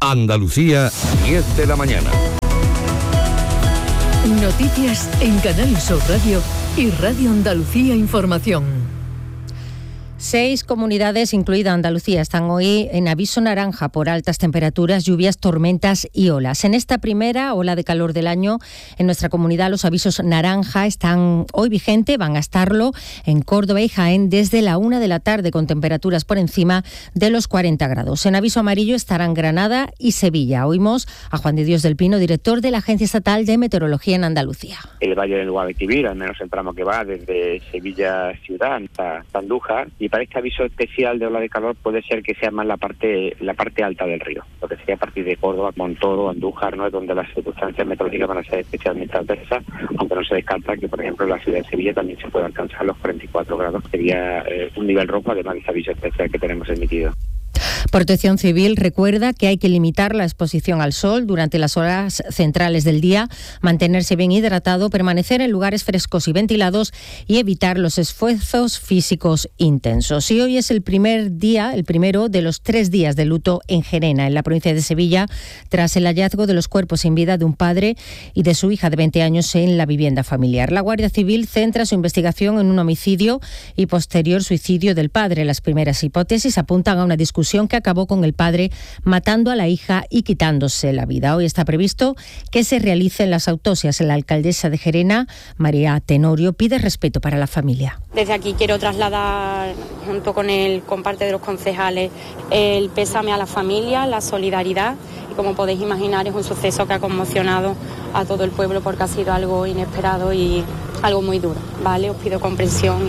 Andalucía, 10 de la mañana. Noticias en Canal Sur Radio y Radio Andalucía Información. 6 comunidades, incluida Andalucía, están hoy en aviso naranja por altas temperaturas, lluvias, tormentas y olas. En esta primera ola de calor del año, en nuestra comunidad los avisos naranja están hoy vigentes, van a estarlo en Córdoba y Jaén desde la 1 de la tarde, con temperaturas por encima de los 40 grados. En aviso amarillo estarán Granada y Sevilla. Oímos a Juan de Dios del Pino, director de la Agencia Estatal de Meteorología en Andalucía. El Valle del Guadalquivir, al menos el tramo que va desde Sevilla ciudad hasta Andújar, y para este aviso especial de ola de calor puede ser que sea más la parte alta del río, lo que sería a partir de Córdoba, Montoro, Andújar, ¿no? Es donde las circunstancias meteorológicas van a ser especialmente adversas, aunque no se descarta que, por ejemplo, en la ciudad de Sevilla también se pueda alcanzar los 44 grados. Sería un nivel rojo, además de ese aviso especial que tenemos emitido. Protección Civil recuerda que hay que limitar la exposición al sol durante las horas centrales del día, mantenerse bien hidratado, permanecer en lugares frescos y ventilados y evitar los esfuerzos físicos intensos. Y hoy es el primero de los 3 días de luto en Gerena, en la provincia de Sevilla, tras el hallazgo de los cuerpos sin vida de un padre y de su hija de 20 años en la vivienda familiar. La Guardia Civil centra su investigación en un homicidio y posterior suicidio del padre. Las primeras hipótesis apuntan a una discusión que acabó con el padre matando a la hija y quitándose la vida. Hoy está previsto que se realicen las autopsias. La alcaldesa de Gerena, María Tenorio, pide respeto para la familia. Desde aquí quiero trasladar, junto con parte de los concejales, el pésame a la familia, la solidaridad. Y como podéis imaginar, es un suceso que ha conmocionado a todo el pueblo porque ha sido algo inesperado y algo muy duro, ¿vale? Os pido comprensión.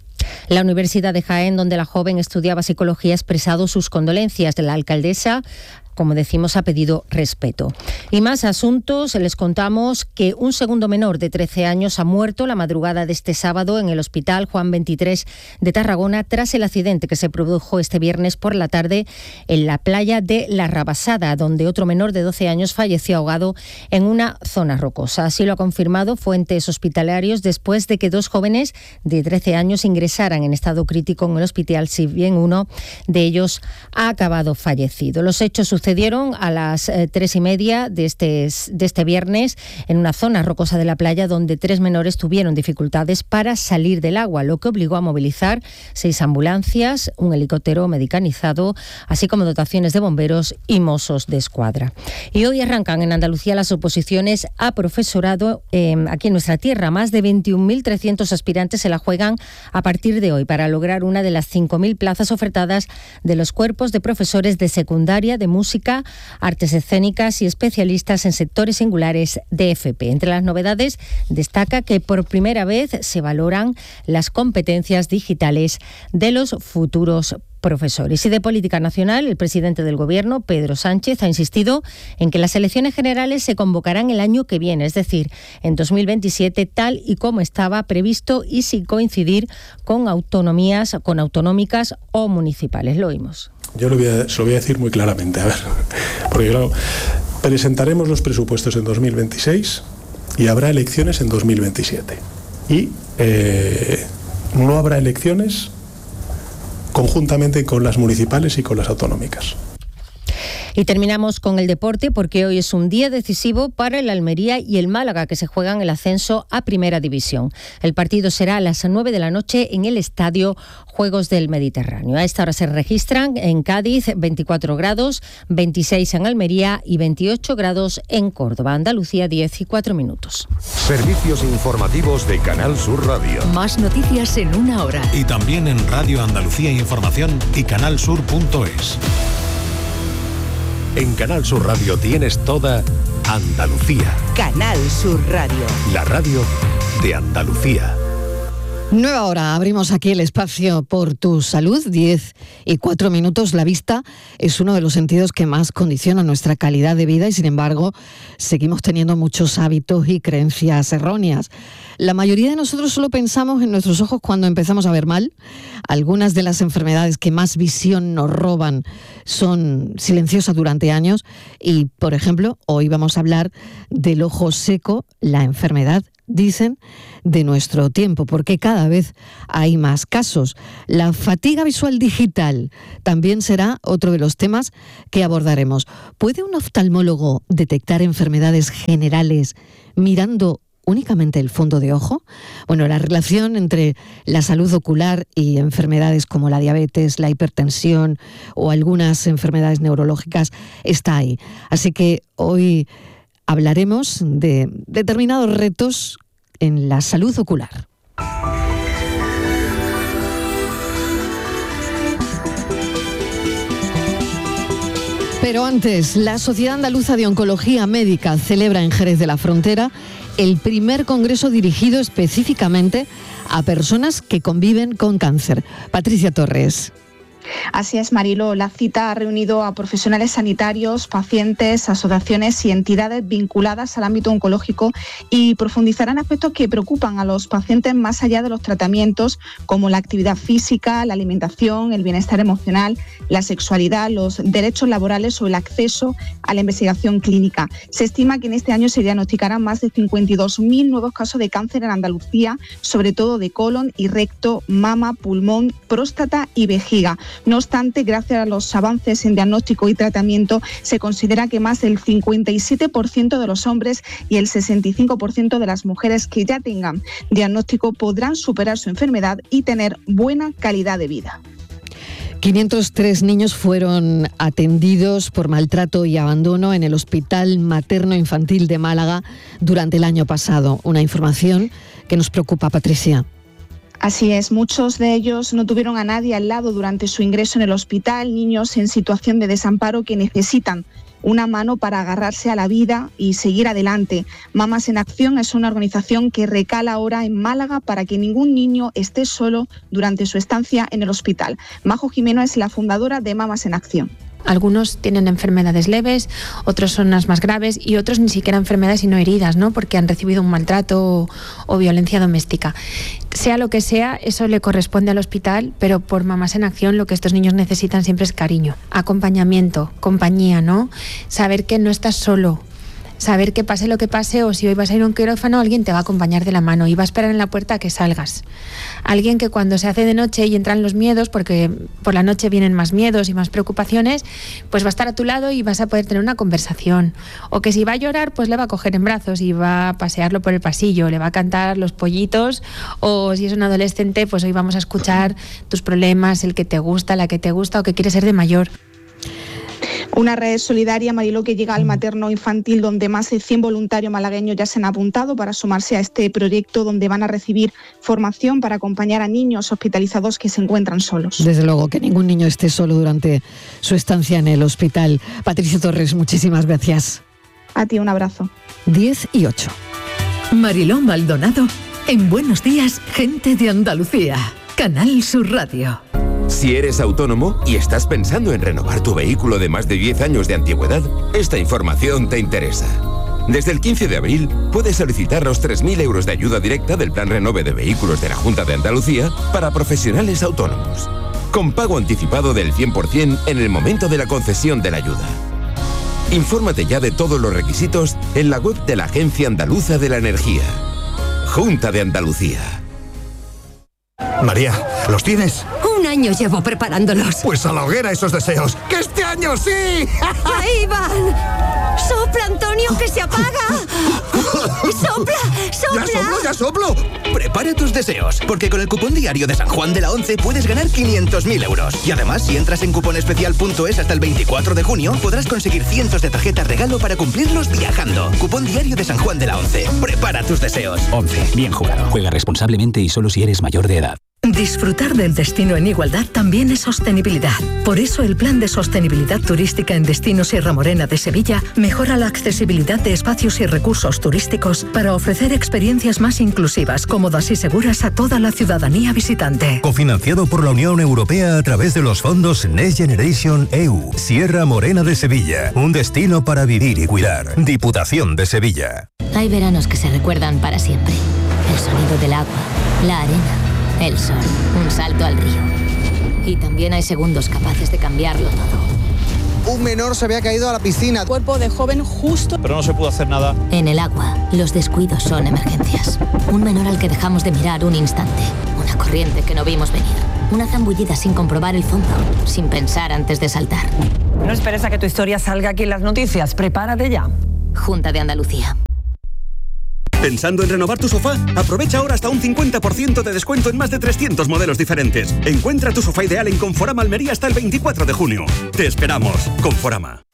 La Universidad de Jaén, donde la joven estudiaba psicología, ha expresado sus condolencias. La alcaldesa, como decimos, ha pedido respeto. Y más asuntos, les contamos que un segundo menor de 13 años ha muerto la madrugada de este sábado en el Hospital Juan 23 de Tarragona tras el accidente que se produjo este viernes por la tarde en la playa de La Rabasada, donde otro menor de 12 años falleció ahogado en una zona rocosa. Así lo ha confirmado fuentes hospitalarios después de que 2 jóvenes de 13 años ingresaran en estado crítico en el hospital, si bien uno de ellos ha acabado fallecido. Los hechos sucedieron a las 3:30 de este viernes en una zona rocosa de la playa donde 3 menores tuvieron dificultades para salir del agua, lo que obligó a movilizar 6 ambulancias, un helicóptero mecanizado, así como dotaciones de bomberos y mozos de escuadra. Y hoy arrancan en Andalucía las oposiciones a profesorado aquí en nuestra tierra. Más de 21.300 aspirantes se la juegan a partir de hoy para lograr una de las 5.000 plazas ofertadas de los cuerpos de profesores de secundaria, de música, artes escénicas y especialistas en sectores singulares de FP. Entre las novedades destaca que por primera vez se valoran las competencias digitales de los futuros profesores. Y de política nacional, el presidente del Gobierno, Pedro Sánchez, ha insistido en que las elecciones generales se convocarán el año que viene, es decir, en 2027, tal y como estaba previsto y sin coincidir con autonómicas o municipales. Lo oímos. Yo se lo voy a decir muy claramente, porque claro, presentaremos los presupuestos en 2026 y habrá elecciones en 2027. Y no habrá elecciones conjuntamente con las municipales y con las autonómicas. Y terminamos con el deporte porque hoy es un día decisivo para el Almería y el Málaga, que se juegan el ascenso a Primera División. El partido será a las 9 de la noche en el Estadio Juegos del Mediterráneo. A esta hora se registran en Cádiz 24 grados, 26 en Almería y 28 grados en Córdoba. Andalucía, 10:04. Servicios informativos de Canal Sur Radio. Más noticias en una hora. Y también en Radio Andalucía Información y canalsur.es. En Canal Sur Radio tienes toda Andalucía. Canal Sur Radio. La radio de Andalucía. Nueva hora, abrimos aquí el espacio por tu salud, 10:04. La vista es uno de los sentidos que más condiciona nuestra calidad de vida y sin embargo seguimos teniendo muchos hábitos y creencias erróneas. La mayoría de nosotros solo pensamos en nuestros ojos cuando empezamos a ver mal. Algunas de las enfermedades que más visión nos roban son silenciosas durante años y, por ejemplo, hoy vamos a hablar del ojo seco, la enfermedad dicen, de nuestro tiempo, porque cada vez hay más casos. La fatiga visual digital también será otro de los temas que abordaremos. ¿Puede un oftalmólogo detectar enfermedades generales mirando únicamente el fondo de ojo? Bueno, la relación entre la salud ocular y enfermedades como la diabetes, la hipertensión o algunas enfermedades neurológicas está ahí. Así que hoy hablaremos de determinados retos en la salud ocular. Pero antes, la Sociedad Andaluza de Oncología Médica celebra en Jerez de la Frontera el primer congreso dirigido específicamente a personas que conviven con cáncer. Patricia Torres. Así es, Mariló. La cita ha reunido a profesionales sanitarios, pacientes, asociaciones y entidades vinculadas al ámbito oncológico y profundizarán aspectos que preocupan a los pacientes más allá de los tratamientos, como la actividad física, la alimentación, el bienestar emocional, la sexualidad, los derechos laborales o el acceso a la investigación clínica. Se estima que en este año se diagnosticarán más de 52.000 nuevos casos de cáncer en Andalucía, sobre todo de colon y recto, mama, pulmón, próstata y vejiga. No obstante, gracias a los avances en diagnóstico y tratamiento, se considera que más del 57% de los hombres y el 65% de las mujeres que ya tengan diagnóstico podrán superar su enfermedad y tener buena calidad de vida. 503 niños fueron atendidos por maltrato y abandono en el Hospital Materno Infantil de Málaga durante el año pasado. Una información que nos preocupa, Patricia. Así es, muchos de ellos no tuvieron a nadie al lado durante su ingreso en el hospital, niños en situación de desamparo que necesitan una mano para agarrarse a la vida y seguir adelante. Mamas en Acción es una organización que recala ahora en Málaga para que ningún niño esté solo durante su estancia en el hospital. Majo Jimeno es la fundadora de Mamas en Acción. Algunos tienen enfermedades leves, otros son las más graves y otros ni siquiera enfermedades sino heridas, ¿no? Porque han recibido un maltrato o violencia doméstica. Sea lo que sea, eso le corresponde al hospital, pero por Mamás en Acción lo que estos niños necesitan siempre es cariño, acompañamiento, compañía, ¿no? Saber que no estás solo. Saber que pase lo que pase, o si hoy vas a ir a un quirófano, alguien te va a acompañar de la mano y va a esperar en la puerta a que salgas. Alguien que cuando se hace de noche y entran los miedos, porque por la noche vienen más miedos y más preocupaciones, pues va a estar a tu lado y vas a poder tener una conversación. O que si va a llorar, pues le va a coger en brazos y va a pasearlo por el pasillo, le va a cantar los pollitos, o si es un adolescente, pues hoy vamos a escuchar tus problemas, el que te gusta, la que te gusta o que quieres ser de mayor. Una red solidaria, Mariló, que llega al materno infantil, donde más de 100 voluntarios malagueños ya se han apuntado para sumarse a este proyecto, donde van a recibir formación para acompañar a niños hospitalizados que se encuentran solos. Desde luego, que ningún niño esté solo durante su estancia en el hospital. Patricia Torres, muchísimas gracias. A ti un abrazo. 10:08. Mariló Maldonado en Buenos Días, Gente de Andalucía. Canal Sur Radio. Si eres autónomo y estás pensando en renovar tu vehículo de más de 10 años de antigüedad, esta información te interesa. Desde el 15 de abril puedes solicitar los 3.000 euros de ayuda directa del Plan Renove de Vehículos de la Junta de Andalucía para profesionales autónomos, con pago anticipado del 100% en el momento de la concesión de la ayuda. Infórmate ya de todos los requisitos en la web de la Agencia Andaluza de la Energía. Junta de Andalucía. María, ¿los tienes? Un año llevo preparándolos. Pues a la hoguera esos deseos. ¡Que este año sí! ¡Ahí van! ¡Sopla, Antonio, que se apaga! ¡Sopla, sopla! ¡Ya soplo! Prepara tus deseos, porque con el cupón diario de San Juan de la Once puedes ganar 500.000 euros. Y además, si entras en cuponespecial.es hasta el 24 de junio, podrás conseguir cientos de tarjetas regalo para cumplirlos viajando. Cupón diario de San Juan de la Once. Prepara tus deseos. 11. Bien jugado. Juega responsablemente y solo si eres mayor de edad. Disfrutar del destino en igualdad también es sostenibilidad. Por eso el Plan de Sostenibilidad Turística en Destino Sierra Morena de Sevilla mejora la accesibilidad de espacios y recursos turísticos para ofrecer experiencias más inclusivas, cómodas y seguras a toda la ciudadanía visitante. Cofinanciado por la Unión Europea a través de los fondos Next Generation EU. Sierra Morena de Sevilla. Un destino para vivir y cuidar. Diputación de Sevilla. Hay veranos que se recuerdan para siempre. El sonido del agua, la arena, el sol, un salto al río. Y también hay segundos capaces de cambiarlo todo. un menor se había caído a la piscina. Cuerpo de joven justo. Pero no se pudo hacer nada. En el agua, los descuidos son emergencias. Un menor al que dejamos de mirar un instante. Una corriente que no vimos venir. Una zambullida sin comprobar el fondo, sin pensar antes de saltar. No esperes a que tu historia salga aquí en las noticias. Prepárate ya. Junta de Andalucía. ¿Pensando en renovar tu sofá? Aprovecha ahora hasta un 50% de descuento en más de 300 modelos diferentes. Encuentra tu sofá ideal en Conforama Almería hasta el 24 de junio. Te esperamos, Conforama.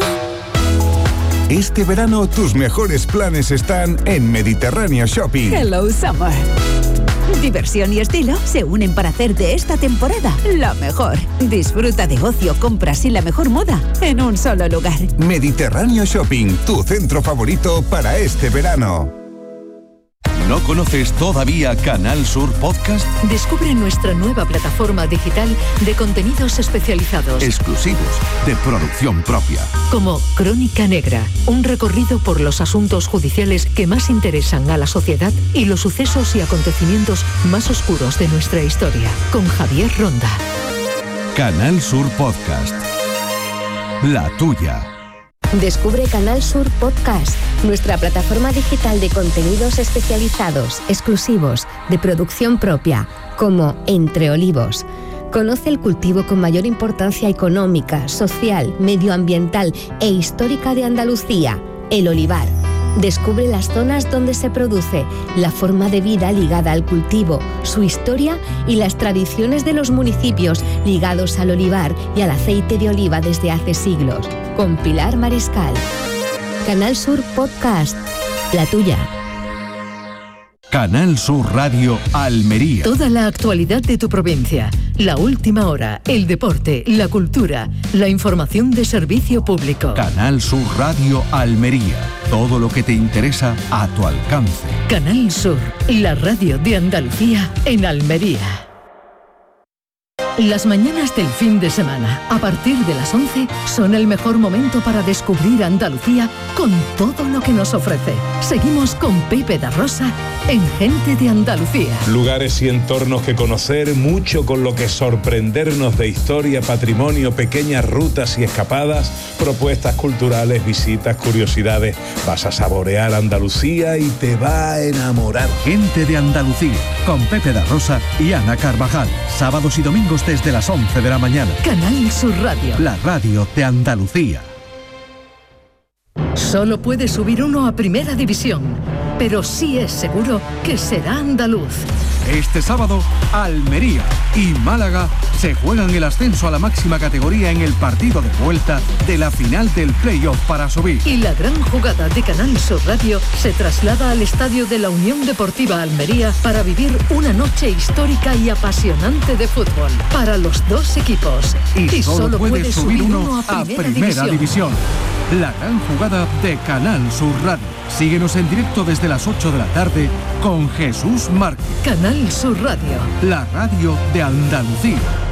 Este verano tus mejores planes están en Mediterráneo Shopping. Hello Summer. Diversión y estilo se unen para hacer de esta temporada la mejor. Disfruta de ocio, compras y la mejor moda en un solo lugar. Mediterráneo Shopping, tu centro favorito para este verano. ¿No conoces todavía Canal Sur Podcast? Descubre nuestra nueva plataforma digital de contenidos especializados. Exclusivos, de producción propia. Como Crónica Negra, un recorrido por los asuntos judiciales que más interesan a la sociedad y los sucesos y acontecimientos más oscuros de nuestra historia. Con Javier Ronda. Canal Sur Podcast. La tuya. Descubre Canal Sur Podcast, nuestra plataforma digital de contenidos especializados, exclusivos, de producción propia, como Entre Olivos. Conoce el cultivo con mayor importancia económica, social, medioambiental e histórica de Andalucía, el olivar. Descubre las zonas donde se produce, la forma de vida ligada al cultivo, su historia y las tradiciones de los municipios ligados al olivar y al aceite de oliva desde hace siglos. Con Pilar Mariscal. Canal Sur Podcast, la tuya. Canal Sur Radio Almería. Toda la actualidad de tu provincia, la última hora, el deporte, la cultura, la información de servicio público. Canal Sur Radio Almería. Todo lo que te interesa a tu alcance. Canal Sur, la radio de Andalucía en Almería. Las mañanas del fin de semana, a partir de las 11, son el mejor momento para descubrir Andalucía con todo lo que nos ofrece. Seguimos con Pepe da Rosa en Gente de Andalucía. Lugares y entornos que conocer, mucho con lo que sorprendernos de historia, patrimonio, pequeñas rutas y escapadas, propuestas culturales, visitas, curiosidades. Vas a saborear Andalucía y te va a enamorar. Gente de Andalucía, con Pepe da Rosa y Ana Carvajal. Sábados y domingos desde las 11 de la mañana. Canal Sur Radio. La radio de Andalucía. Solo puede subir uno a Primera División, pero sí es seguro que será andaluz. Este sábado, Almería y Málaga se juegan el ascenso a la máxima categoría en el partido de vuelta de la final del playoff para subir. Y la gran jugada de Canal Sur Radio se traslada al estadio de la Unión Deportiva Almería para vivir una noche histórica y apasionante de fútbol para los dos equipos. Y solo puede subir uno a Primera División. La gran jugada de Canal Sur Radio. Síguenos en directo desde las 8 de la tarde con Jesús Márquez. Canal Sur Radio. La radio de Andalucía.